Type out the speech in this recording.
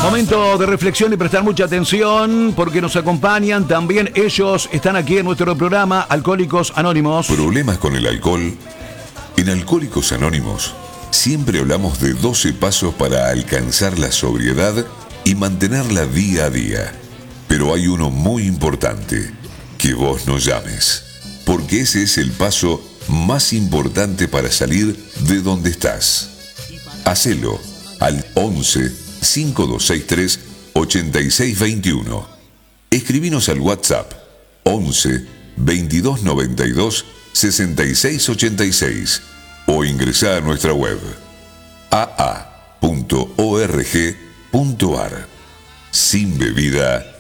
Momento de reflexión y prestar mucha atención porque nos acompañan también ellos. Están aquí en nuestro programa Alcohólicos Anónimos. ¿Problemas con el alcohol? En Alcohólicos Anónimos siempre hablamos de 12 pasos para alcanzar la sobriedad y mantenerla día a día. Pero hay uno muy importante, que vos no llames, porque ese es el paso más importante para salir de donde estás. Hacelo al 11 5263 8621. Escribinos al WhatsApp 11 2292 6686 o ingresá a nuestra web aa.org.ar. Sin bebida